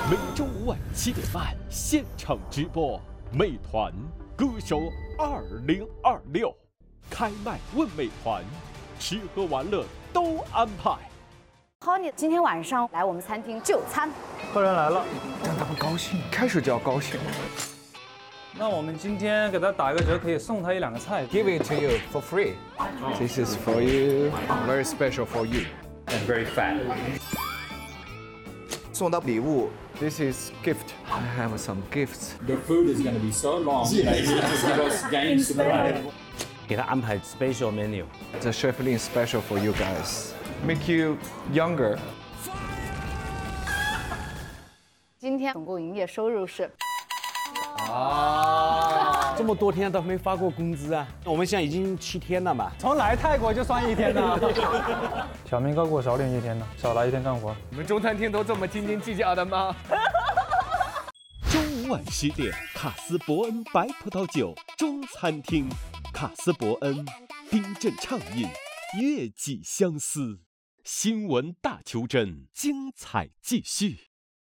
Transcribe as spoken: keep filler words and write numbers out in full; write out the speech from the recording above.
每周五晚七点半现场直播，美团歌手二零二六开麦问美团，吃喝玩乐都安排。 Honey 今天晚上来我们餐厅就餐， 客人来了， 让他们高兴，开始就要高兴。 那我们今天给他打一个折，可以送他一两个菜。 Give it to you for free. This is for you, very special for you. And very fat. 送的礼物 This is gift. I have some gifts. The food is going to be so long. That you just give us games to play. 给他安排 special menu. The chef Lin special for you guys. Make you younger. 今天总共营业收入是。 啊！这么多天都没发过工资啊！我们现在已经七天了嘛。 从来泰国就算一天呢。小明高过我少领一天呢，少来一天干活。 你们中餐厅都这么斤斤计较的吗？ 周五晚十点，卡斯伯恩白葡萄酒中餐厅，卡斯伯恩冰镇畅饮，月季相思。新闻大求真，精彩继续。